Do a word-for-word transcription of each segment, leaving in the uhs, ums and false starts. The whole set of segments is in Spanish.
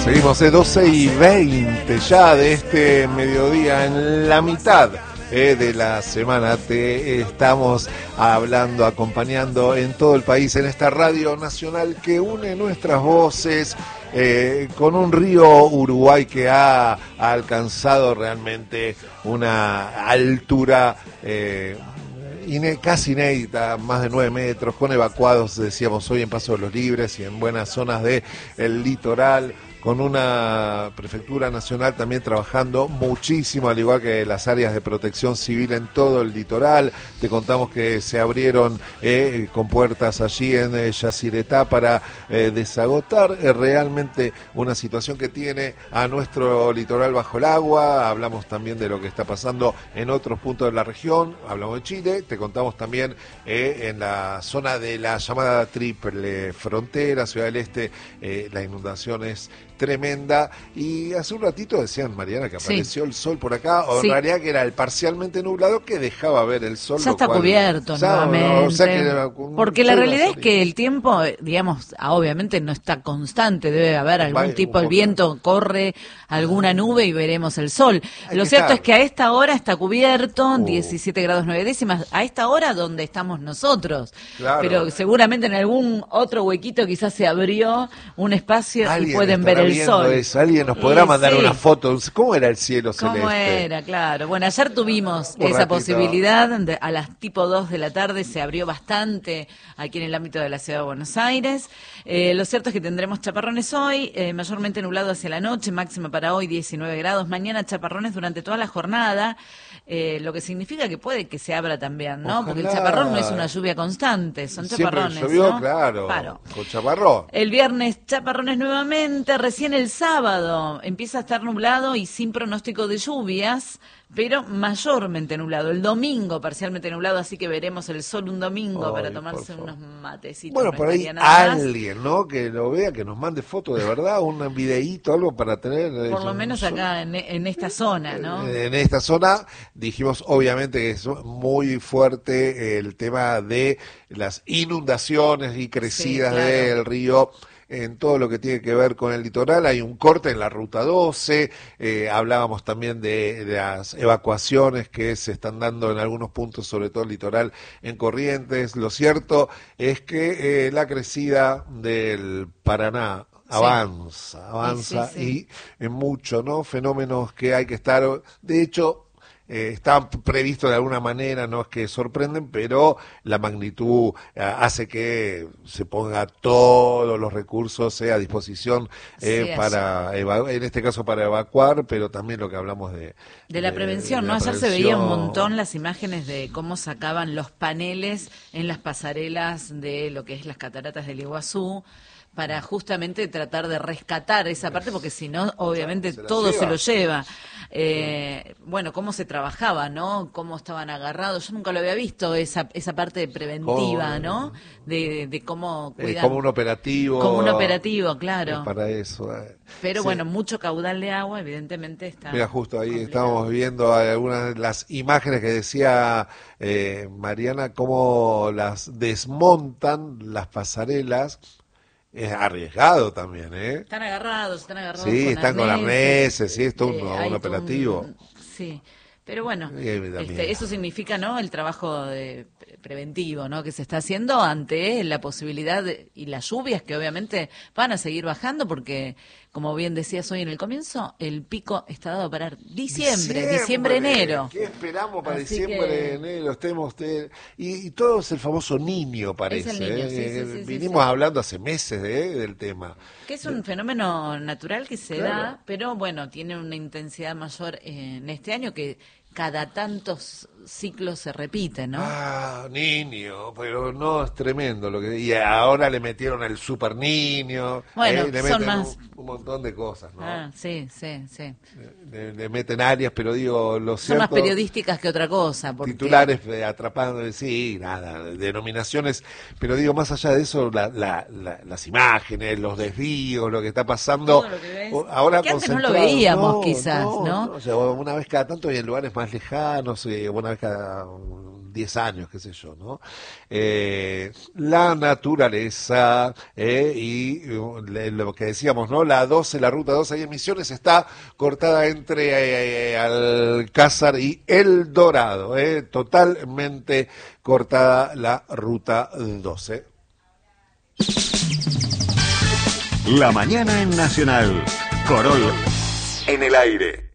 Seguimos de doce y veinte ya de este mediodía, en la mitad eh, de la semana. Te estamos hablando, acompañando en todo el país en esta radio nacional que une nuestras voces eh, con un río Uruguay que ha, ha alcanzado realmente una altura eh, Ine, casi inédita, más de nueve metros, con evacuados, decíamos hoy, en Paso de los Libres y en buenas zonas del litoral, con una prefectura nacional también trabajando muchísimo, al igual que las áreas de protección civil en todo el litoral. Te contamos que se abrieron eh, con puertas allí en eh, Yacyretá para eh, desagotar eh, realmente una situación que tiene a nuestro litoral bajo el agua. Hablamos también de lo que está pasando en otros puntos de la región, hablamos de Chile, te contamos también eh, en la zona de la llamada triple frontera, Ciudad del Este, eh, la inundación es tremenda, y hace un ratito decían, Mariana, que apareció sí. el sol por acá, o sí. en realidad que era el parcialmente nublado que dejaba ver el sol. Ya está cual, cubierto ya, nuevamente, no, o sea que era un, porque la realidad es que el tiempo, digamos, obviamente no está constante, debe haber algún Vaya, tipo, el viento corre alguna nube y veremos el sol. Hay Lo cierto estar. es que a esta hora está cubierto, uh. diecisiete grados nueve décimas, a esta hora donde estamos nosotros, claro. pero seguramente en algún otro huequito quizás se abrió un espacio y pueden ver el sol. Eso. Alguien nos podrá y, mandar sí. una foto. ¿Cómo era el cielo celeste? ¿Cómo era? Claro. Bueno, ayer tuvimos un esa ratito. posibilidad. De, a las tipo dos de la tarde se abrió bastante aquí en el ámbito de la ciudad de Buenos Aires. Eh, lo cierto es que tendremos chaparrones hoy, eh, mayormente nublado hacia la noche, máxima para hoy diecinueve grados. Mañana chaparrones durante toda la jornada, eh, lo que significa que puede que se abra también, ¿no? Ojalá. Porque el chaparrón no es una lluvia constante, son Siempre chaparrones, llovió, ¿no? claro, Paro. con chaparrón. El viernes chaparrones nuevamente, recién el sábado empieza a estar nublado y sin pronóstico de lluvias, pero mayormente nublado. El domingo parcialmente nublado, así que veremos el sol un domingo Ay, para tomarse unos matecitos. Bueno, por ahí alguien, ¿no? Que lo vea, que nos mande fotos de verdad, un videíto, algo para tener. Por lo menos acá en, en esta zona, ¿no? En esta zona dijimos obviamente que es muy fuerte el tema de las inundaciones y crecidas sí, claro. del río. En todo lo que tiene que ver con el litoral, hay un corte en la ruta doce, eh, hablábamos también de, de las evacuaciones que se están dando en algunos puntos, sobre todo el litoral en Corrientes. Lo cierto es que eh, la crecida del Paraná avanza, sí. avanza sí, sí, sí. y en mucho, ¿no? Fenómenos que hay que estar, de hecho, Eh, estaban previstos de alguna manera, no es que sorprenden, pero la magnitud eh, hace que se ponga todos los recursos eh, a disposición eh, sí, para, eva- en este caso para evacuar, pero también lo que hablamos de... De la prevención, de, de ¿no? la Ayer prevención. se veía un montón las imágenes de cómo sacaban los paneles en las pasarelas de lo que es las cataratas del Iguazú, para justamente tratar de rescatar esa parte, porque si no, obviamente se todo lleva. se lo lleva. Eh, bueno, cómo se trabajaba, ¿no? Cómo estaban agarrados. Yo nunca lo había visto, esa esa parte preventiva, ¿Cómo? ¿no? De, de cómo cuidar. Eh, como un operativo. Como un operativo, claro. Para eso. Eh. Pero sí. bueno, mucho caudal de agua, evidentemente está. Mira, justo ahí complicado. estábamos viendo algunas de las imágenes que decía eh, Mariana, cómo las desmontan las pasarelas. Es arriesgado también, ¿eh? Están agarrados, están agarrados. Sí, con están con arneses, sí, esto es eh, un, un operativo. Un, sí, pero bueno, eh, este, eso significa, ¿no? El trabajo de, preventivo, ¿no? Que se está haciendo ante la posibilidad de, y las lluvias que obviamente van a seguir bajando porque, como bien decías hoy en el comienzo, el pico está dado para diciembre, diciembre, enero. ¿Qué esperamos para Así diciembre, que... enero? Estemos de... y, y todo es el famoso niño, parece. Es el niño, ¿eh? sí, sí, sí, Vinimos sí, sí. hablando hace meses de, del tema. Que es un fenómeno natural que se claro. da, pero bueno, tiene una intensidad mayor en este año que cada tantos ciclos se repiten, ¿no? Ah, niño, pero no, es tremendo lo que... Y ahora le metieron el super niño, bueno, eh, le son meten más... un, un montón de cosas, ¿no? Ah, sí, sí, sí. Le, le meten áreas, pero digo, lo Son cierto... más periodísticas que otra cosa. Porque... Titulares eh, atrapando, sí, nada, denominaciones, pero digo, más allá de eso, la, la, la, las imágenes, los desvíos, lo que está pasando... Todo lo que ves. Ahora que antes no lo veíamos, no, quizás, no, ¿no? no o sea, una vez cada tanto y en lugares más lejanos, eh, una vez cada diez años, qué sé yo, ¿no? Eh, la naturaleza eh, y uh, lo que decíamos, ¿no? La doce, la ruta doce, ahí en Misiones está cortada entre eh, Alcázar y El Dorado, eh, totalmente cortada la ruta doce. La mañana en Nacional, Corol en el aire.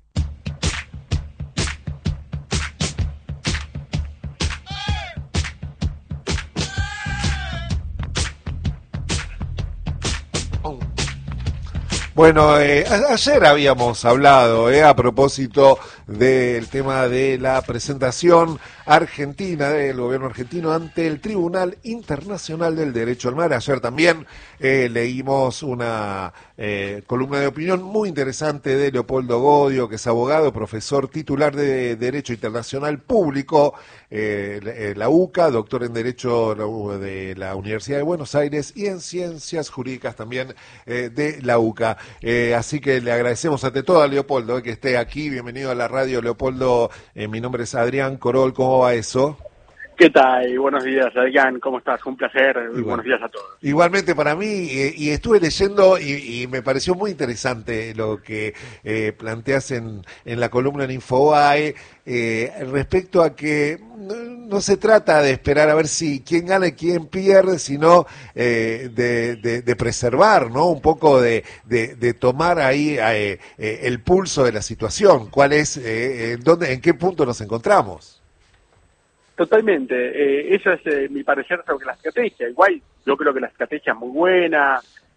Bueno, eh, a- ayer habíamos hablado eh, a propósito del tema de la presentación argentina del gobierno argentino ante el Tribunal Internacional del Derecho al Mar. Ayer también eh, leímos una eh, columna de opinión muy interesante de Leopoldo Godio, que es abogado, profesor titular de Derecho Internacional Público, eh, la la UCA, doctor en Derecho de la Universidad de Buenos Aires y en Ciencias Jurídicas también eh, de la UCA. Eh, así que le agradecemos ante todo a Leopoldo eh, que esté aquí. Bienvenido a la radio, Leopoldo. Eh, mi nombre es Adrián Corol. ¿Cómo va eso? ¿Qué tal? Buenos días, Adrián. ¿Cómo estás? Un placer. Igual. Buenos días a todos. Igualmente para mí, eh, y estuve leyendo y, y me pareció muy interesante lo que eh, planteas en, en la columna en Infobae eh, respecto a que no, no se trata de esperar a ver si quién gana y quién pierde, sino eh, de, de, de preservar, ¿no? Un poco de, de, de tomar ahí eh, eh, el pulso de la situación. ¿Cuál es, eh, en dónde, en qué punto nos encontramos? Totalmente. Eh, eso es eh, mi parecer sobre la estrategia. Igual yo creo que la estrategia es muy buena,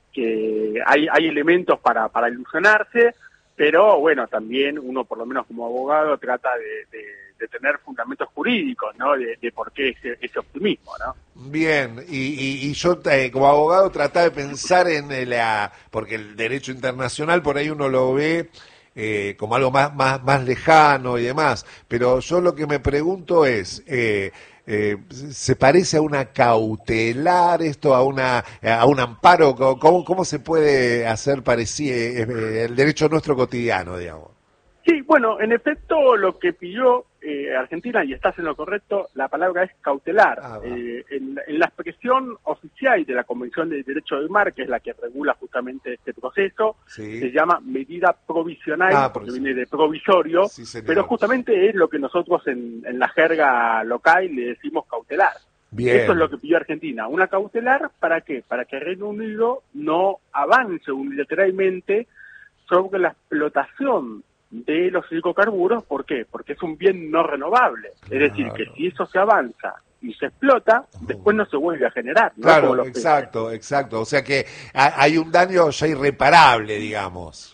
que hay, hay elementos para, para ilusionarse, pero bueno, también uno por lo menos como abogado trata de, de, de tener fundamentos jurídicos, ¿no? De, de por qué ese, ese optimismo, ¿no? Bien, y, y, y yo eh, como abogado trataba de pensar en la, porque el derecho internacional por ahí uno lo ve Eh, como algo más, más, más lejano y demás, pero yo lo que me pregunto es, eh, eh, ¿se parece a una cautelar esto, a una a un amparo? ¿Cómo, cómo se puede hacer parecido eh, el derecho nuestro cotidiano, digamos? Sí, bueno, en efecto lo que pidió eh, Argentina, y estás en lo correcto, la palabra es cautelar. Ah, eh, en, en la expresión oficial de la Convención de Derecho del Mar, que es la que regula justamente este proceso, sí. Se llama medida provisional, ah, porque provisional. viene de provisorio, Sí, pero justamente es lo que nosotros en, en la jerga local le decimos cautelar. Bien. Eso es lo que pidió Argentina. Una cautelar, ¿para qué? Para que Reino Unido no avance unilateralmente sobre la explotación de los hidrocarburos. ¿Por qué? Porque es un bien no renovable. Claro. Es decir, que si eso se avanza y se explota, después no se vuelve a generar, ¿no? Claro, Como los exacto, peces. exacto. O sea que hay un daño ya irreparable, digamos.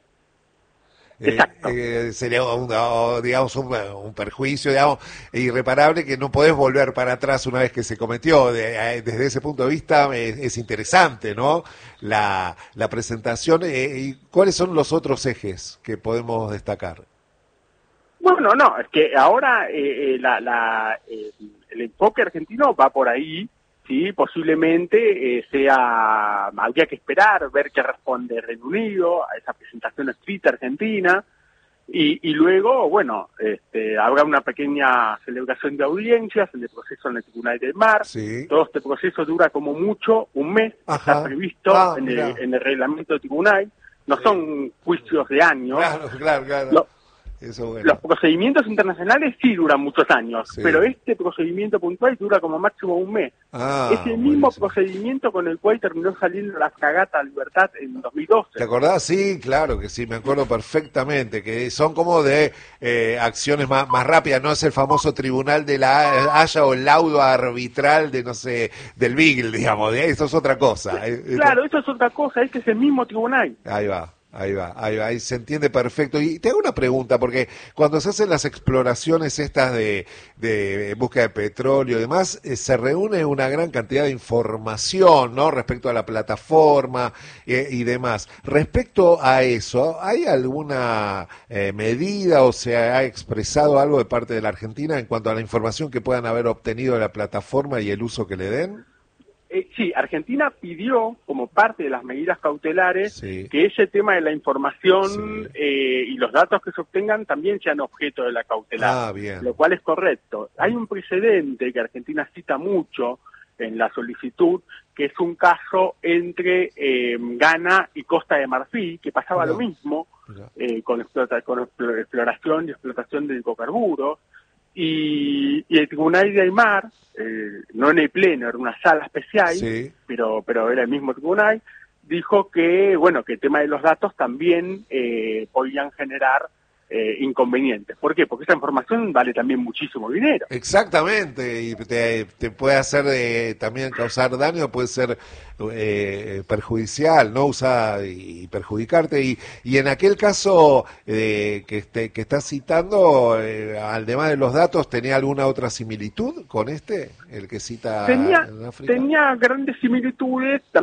Exacto. Eh, eh, sería un, digamos un, un perjuicio, digamos, irreparable, que no podés volver para atrás una vez que se cometió. De, eh, desde ese punto de vista es, es interesante, ¿no? La, la presentación. Eh, ¿Y cuáles son los otros ejes que podemos destacar? Bueno, no, es que ahora eh, la, la, eh, el enfoque argentino va por ahí. Sí, posiblemente eh, sea, habría que esperar, ver qué responde Reino Unido a esa presentación escrita argentina, y, y luego, bueno, este, habrá una pequeña celebración de audiencias en el proceso en el Tribunal del Mar. Sí. Todo este proceso dura como mucho un mes, Ajá. Está previsto ah, en, el, en el reglamento del tribunal, no sí. Son juicios de años. Claro, claro, claro. Lo, Eso, bueno. Los procedimientos internacionales sí duran muchos años, sí. Pero este procedimiento puntual dura como máximo un mes. Ah, es el mismo buenísimo. procedimiento con el cual terminó saliendo la fragata Libertad en dos mil doce. ¿Te acordás? Sí, claro que sí, me acuerdo perfectamente, que son como de eh, acciones más, más rápidas, no es el famoso tribunal de la Haya o el laudo arbitral de, no sé, del Beagle, digamos, eso es otra cosa. Claro, eso es otra cosa, este es el mismo tribunal. Ahí va. Ahí va, ahí va, ahí se entiende perfecto. Y te hago una pregunta, porque cuando se hacen las exploraciones estas de, de búsqueda de petróleo y demás, eh, se reúne una gran cantidad de información, ¿no? Respecto a la plataforma eh, y demás. Respecto a eso, ¿hay alguna eh, medida o se ha expresado algo de parte de la Argentina en cuanto a la información que puedan haber obtenido de la plataforma y el uso que le den? eh, sí, Argentina pidió, como parte de las medidas cautelares, sí. que ese tema de la información Sí. eh, y los datos que se obtengan también sean objeto de la cautelar, Ah, bien. lo cual es correcto. Hay un precedente que Argentina cita mucho en la solicitud, que es un caso entre eh, Ghana y Costa de Marfil, que pasaba Mirá. lo mismo, Mirá. eh, con, explota, con exploración y explotación de hidrocarburos, y, y el tribunal de Aymar, eh, no en el pleno, era una sala especial, Sí. pero pero era el mismo tribunal, dijo que, bueno, que el tema de los datos también eh, podían generar eh, inconvenientes. ¿Por qué? Porque esa información vale también muchísimo dinero. Exactamente, y te, te puede hacer eh, también causar daño, puede ser eh, perjudicial, ¿no? Usar y perjudicarte. Y, y en aquel caso eh, que, este, que estás citando, eh, además de los datos, ¿tenía alguna otra similitud con este, el que cita Tenía, en África? tenía grandes similitudes.